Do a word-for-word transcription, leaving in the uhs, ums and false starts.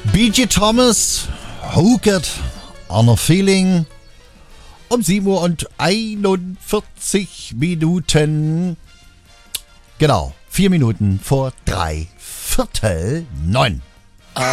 B J Thomas, Hooked on a Feeling. Um sieben Uhr und einundvierzig Minuten. Genau, vier Minuten vor drei Viertel neun.